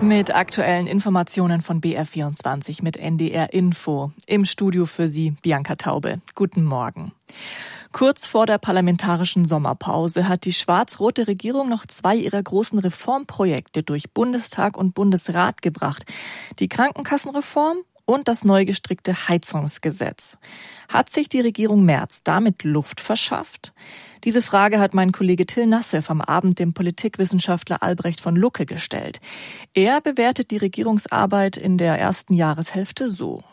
Mit aktuellen Informationen von BR24 mit NDR Info. Im Studio für Sie Bianca Taube. Guten Morgen. Kurz vor der parlamentarischen Sommerpause hat die schwarz-rote Regierung noch 2 ihrer großen Reformprojekte durch Bundestag und Bundesrat gebracht. Die Krankenkassenreform und das neu gestrickte Heizungsgesetz. Hat sich die Regierung Merz damit Luft verschafft? Diese Frage hat mein Kollege Till Nassif am Abend dem Politikwissenschaftler Albrecht von Lucke gestellt. Er bewertet die Regierungsarbeit in der ersten Jahreshälfte so.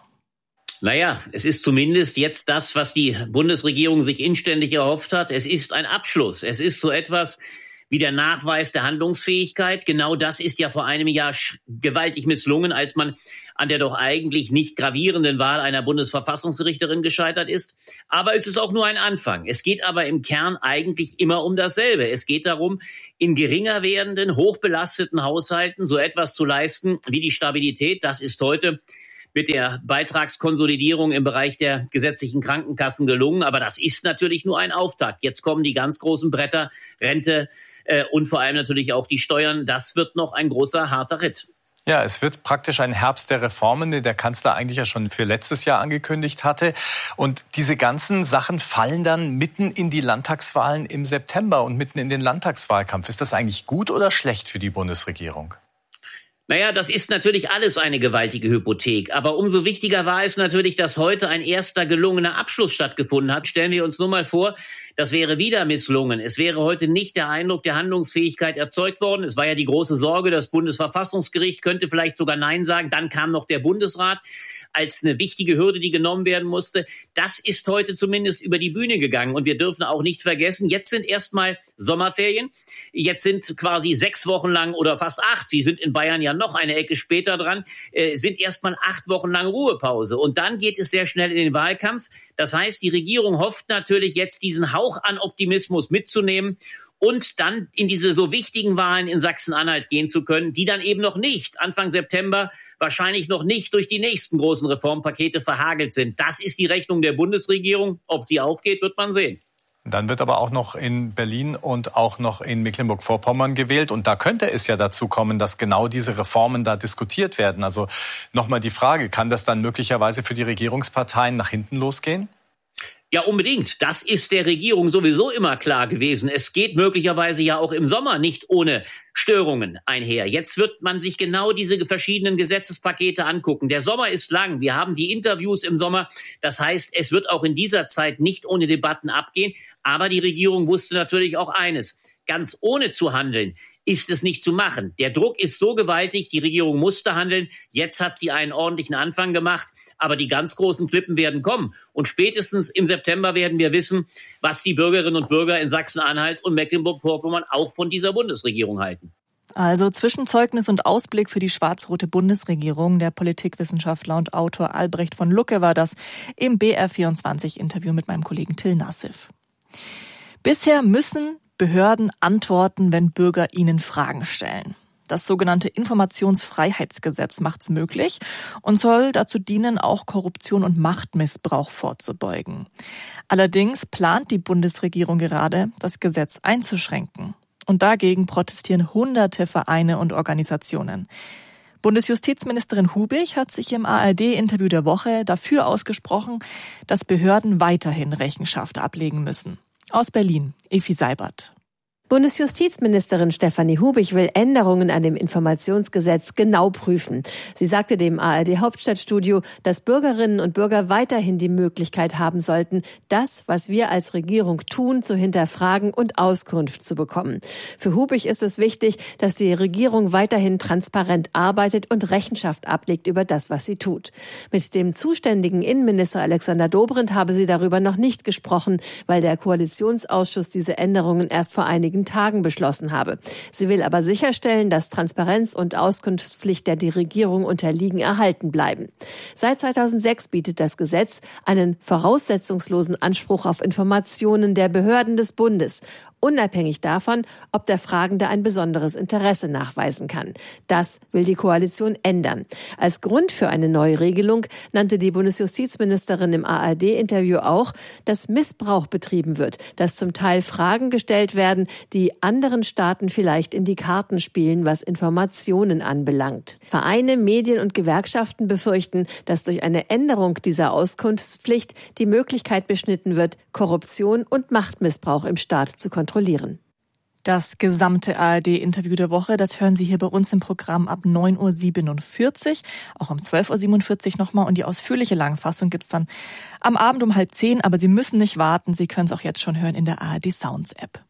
Naja, es ist zumindest jetzt das, was die Bundesregierung sich inständig erhofft hat. Es ist ein Abschluss. Es ist so etwas wie der Nachweis der Handlungsfähigkeit. Genau das ist ja vor einem Jahr gewaltig misslungen, als man an der doch eigentlich nicht gravierenden Wahl einer Bundesverfassungsrichterin gescheitert ist. Aber es ist auch nur ein Anfang. Es geht aber im Kern eigentlich immer um dasselbe. Es geht darum, in geringer werdenden, hochbelasteten Haushalten so etwas zu leisten wie die Stabilität. Das ist heute mit der Beitragskonsolidierung im Bereich der gesetzlichen Krankenkassen gelungen. Aber das ist natürlich nur ein Auftakt. Jetzt kommen die ganz großen Bretter, Rente und vor allem natürlich auch die Steuern. Das wird noch ein großer, harter Ritt. Ja, es wird praktisch ein Herbst der Reformen, den der Kanzler eigentlich ja schon für letztes Jahr angekündigt hatte. Und diese ganzen Sachen fallen dann mitten in die Landtagswahlen im September und mitten in den Landtagswahlkampf. Ist das eigentlich gut oder schlecht für die Bundesregierung? Naja, das ist natürlich alles eine gewaltige Hypothek. Aber umso wichtiger war es natürlich, dass heute ein erster gelungener Abschluss stattgefunden hat. Stellen wir uns nur mal vor, das wäre wieder misslungen. Es wäre heute nicht der Eindruck der Handlungsfähigkeit erzeugt worden. Es war ja die große Sorge, das Bundesverfassungsgericht könnte vielleicht sogar Nein sagen. Dann kam noch der Bundesrat als eine wichtige Hürde, die genommen werden musste. Das ist heute zumindest über die Bühne gegangen. Und wir dürfen auch nicht vergessen, jetzt sind erstmal Sommerferien. Jetzt sind quasi 6 Wochen lang oder fast 8, Sie sind in Bayern ja noch eine Ecke später dran, sind erstmal 8 Wochen lang Ruhepause. Und dann geht es sehr schnell in den Wahlkampf. Das heißt, die Regierung hofft natürlich jetzt diesen Hauch an Optimismus mitzunehmen und dann in diese so wichtigen Wahlen in Sachsen-Anhalt gehen zu können, die dann eben noch nicht, Anfang September, wahrscheinlich noch nicht durch die nächsten großen Reformpakete verhagelt sind. Das ist die Rechnung der Bundesregierung. Ob sie aufgeht, wird man sehen. Dann wird aber auch noch in Berlin und auch noch in Mecklenburg-Vorpommern gewählt. Und da könnte es ja dazu kommen, dass genau diese Reformen da diskutiert werden. Also nochmal die Frage, kann das dann möglicherweise für die Regierungsparteien nach hinten losgehen? Ja, unbedingt. Das ist der Regierung sowieso immer klar gewesen. Es geht möglicherweise ja auch im Sommer nicht ohne Störungen einher. Jetzt wird man sich genau diese verschiedenen Gesetzespakete angucken. Der Sommer ist lang. Wir haben die Interviews im Sommer. Das heißt, es wird auch in dieser Zeit nicht ohne Debatten abgehen. Aber die Regierung wusste natürlich auch eines. Ganz ohne zu handeln ist es nicht zu machen. Der Druck ist so gewaltig, die Regierung musste handeln. Jetzt hat sie einen ordentlichen Anfang gemacht, aber die ganz großen Klippen werden kommen. Und spätestens im September werden wir wissen, was die Bürgerinnen und Bürger in Sachsen-Anhalt und Mecklenburg-Vorpommern auch von dieser Bundesregierung halten. Also Zwischenzeugnis und Ausblick für die schwarz-rote Bundesregierung. Der Politikwissenschaftler und Autor Albrecht von Lucke war das im BR24-Interview mit meinem Kollegen Till Nassif. Bisher müssen Behörden antworten, wenn Bürger ihnen Fragen stellen. Das sogenannte Informationsfreiheitsgesetz macht es möglich und soll dazu dienen, auch Korruption und Machtmissbrauch vorzubeugen. Allerdings plant die Bundesregierung gerade, das Gesetz einzuschränken. Und dagegen protestieren hunderte Vereine und Organisationen. Bundesjustizministerin Hubich hat sich im ARD-Interview der Woche dafür ausgesprochen, dass Behörden weiterhin Rechenschaft ablegen müssen. Aus Berlin, Efi Seibert. Bundesjustizministerin Stefanie Hubich will Änderungen an dem Informationsgesetz genau prüfen. Sie sagte dem ARD-Hauptstadtstudio, dass Bürgerinnen und Bürger weiterhin die Möglichkeit haben sollten, das, was wir als Regierung tun, zu hinterfragen und Auskunft zu bekommen. Für Hubich ist es wichtig, dass die Regierung weiterhin transparent arbeitet und Rechenschaft ablegt über das, was sie tut. Mit dem zuständigen Innenminister Alexander Dobrindt habe sie darüber noch nicht gesprochen, weil der Koalitionsausschuss diese Änderungen erst vor einigen Tagen beschlossen habe. Sie will aber sicherstellen, dass Transparenz und Auskunftspflicht, der die Regierung unterliegen, erhalten bleiben. Seit 2006 bietet das Gesetz einen voraussetzungslosen Anspruch auf Informationen der Behörden des Bundes, unabhängig davon, ob der Fragende ein besonderes Interesse nachweisen kann. Das will die Koalition ändern. Als Grund für eine neue Regelung nannte die Bundesjustizministerin im ARD-Interview auch, dass Missbrauch betrieben wird, dass zum Teil Fragen gestellt werden, die anderen Staaten vielleicht in die Karten spielen, was Informationen anbelangt. Vereine, Medien und Gewerkschaften befürchten, dass durch eine Änderung dieser Auskunftspflicht die Möglichkeit beschnitten wird, Korruption und Machtmissbrauch im Staat zu kontrollieren. Das gesamte ARD-Interview der Woche, das hören Sie hier bei uns im Programm ab 9.47 Uhr, auch um 12.47 Uhr nochmal. Und die ausführliche Langfassung gibt's dann am Abend um 9:30, aber Sie müssen nicht warten, Sie können es auch jetzt schon hören in der ARD Sounds App.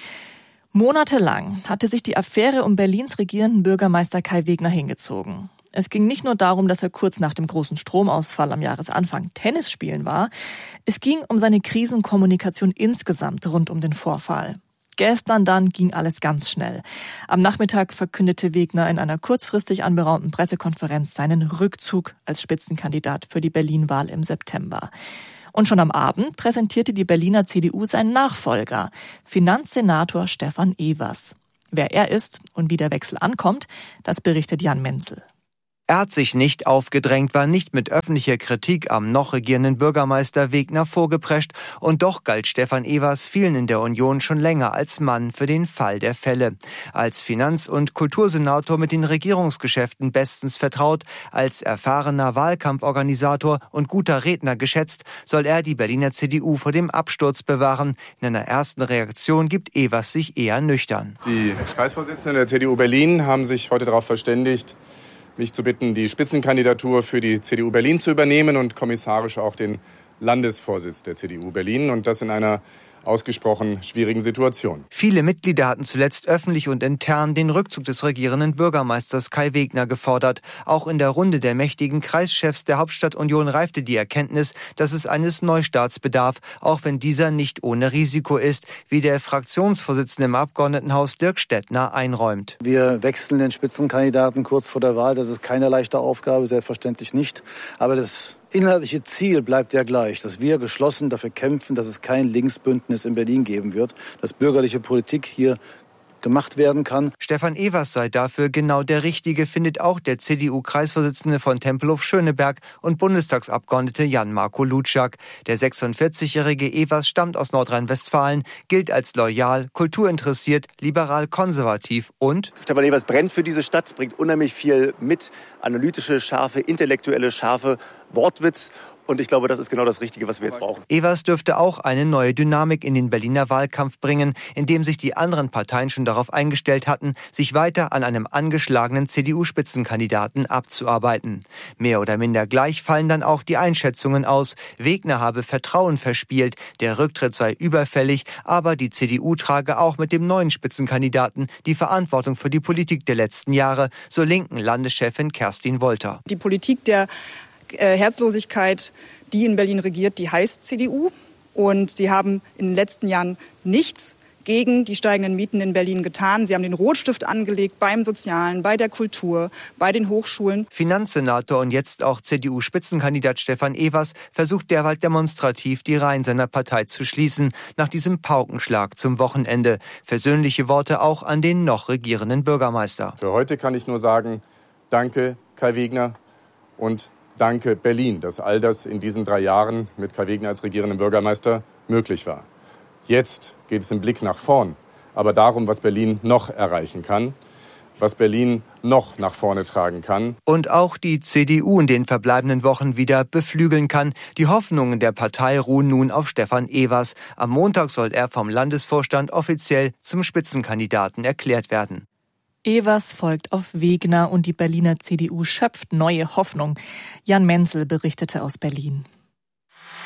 Monatelang hatte sich die Affäre um Berlins regierenden Bürgermeister Kai Wegner hingezogen. Es ging nicht nur darum, dass er kurz nach dem großen Stromausfall am Jahresanfang Tennis spielen war. Es ging um seine Krisenkommunikation insgesamt rund um den Vorfall. Gestern dann ging alles ganz schnell. Am Nachmittag verkündete Wegner in einer kurzfristig anberaumten Pressekonferenz seinen Rückzug als Spitzenkandidat für die Berlin-Wahl im September. Und schon am Abend präsentierte die Berliner CDU seinen Nachfolger, Finanzsenator Stefan Evers. Wer er ist und wie der Wechsel ankommt, das berichtet Jan Menzel. Er hat sich nicht aufgedrängt, war nicht mit öffentlicher Kritik am noch regierenden Bürgermeister Wegner vorgeprescht und doch galt Stefan Evers vielen in der Union schon länger als Mann für den Fall der Fälle. Als Finanz- und Kultursenator mit den Regierungsgeschäften bestens vertraut, als erfahrener Wahlkampforganisator und guter Redner geschätzt, soll er die Berliner CDU vor dem Absturz bewahren. In einer ersten Reaktion gibt Evers sich eher nüchtern. Die Kreisvorsitzenden der CDU Berlin haben sich heute darauf verständigt, mich zu bitten, die Spitzenkandidatur für die CDU Berlin zu übernehmen und kommissarisch auch den Landesvorsitz der CDU Berlin, und das in einer ausgesprochen schwierigen Situation. Viele Mitglieder hatten zuletzt öffentlich und intern den Rückzug des regierenden Bürgermeisters Kai Wegner gefordert. Auch in der Runde der mächtigen Kreischefs der Hauptstadtunion reifte die Erkenntnis, dass es eines Neustarts bedarf, auch wenn dieser nicht ohne Risiko ist, wie der Fraktionsvorsitzende im Abgeordnetenhaus Dirk Stettner einräumt. Wir wechseln den Spitzenkandidaten kurz vor der Wahl. Das ist keine leichte Aufgabe, selbstverständlich nicht. Aber das inhaltliche Ziel bleibt ja gleich, dass wir geschlossen dafür kämpfen, dass es kein Linksbündnis in Berlin geben wird, dass bürgerliche Politik hier gemacht werden kann. Stefan Evers sei dafür genau der Richtige, findet auch der CDU-Kreisvorsitzende von Tempelhof-Schöneberg und Bundestagsabgeordnete Jan-Marco Lutschak. Der 46-jährige Evers stammt aus Nordrhein-Westfalen, gilt als loyal, kulturinteressiert, liberal-konservativ und Stefan Evers brennt für diese Stadt, bringt unheimlich viel mit, analytische Schärfe, intellektuelle Schärfe, Wortwitz. Und ich glaube, das ist genau das Richtige, was wir jetzt brauchen. Evers dürfte auch eine neue Dynamik in den Berliner Wahlkampf bringen, indem sich die anderen Parteien schon darauf eingestellt hatten, sich weiter an einem angeschlagenen CDU-Spitzenkandidaten abzuarbeiten. Mehr oder minder gleich fallen dann auch die Einschätzungen aus. Wegner habe Vertrauen verspielt, der Rücktritt sei überfällig, aber die CDU trage auch mit dem neuen Spitzenkandidaten die Verantwortung für die Politik der letzten Jahre, so linken Landeschefin Kerstin Wolter. Die Politik der Herzlosigkeit, die in Berlin regiert, die heißt CDU. Und sie haben in den letzten Jahren nichts gegen die steigenden Mieten in Berlin getan. Sie haben den Rotstift angelegt beim Sozialen, bei der Kultur, bei den Hochschulen. Finanzsenator und jetzt auch CDU-Spitzenkandidat Stefan Evers versucht derweil demonstrativ, die Reihen seiner Partei zu schließen, nach diesem Paukenschlag zum Wochenende. Versöhnliche Worte auch an den noch regierenden Bürgermeister. Für heute kann ich nur sagen, danke Kai Wegner und danke Berlin, dass all das in diesen 3 Jahren mit Kai Wegner als regierenden Bürgermeister möglich war. Jetzt geht es im Blick nach vorn, aber darum, was Berlin noch erreichen kann, was Berlin noch nach vorne tragen kann. Und auch die CDU in den verbleibenden Wochen wieder beflügeln kann. Die Hoffnungen der Partei ruhen nun auf Stefan Evers. Am Montag soll er vom Landesvorstand offiziell zum Spitzenkandidaten erklärt werden. Evers folgt auf Wegner und die Berliner CDU schöpft neue Hoffnung. Jan Menzel berichtete aus Berlin.